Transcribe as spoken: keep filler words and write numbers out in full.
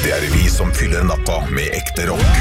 Det er vi som fyller natta med ekte rock.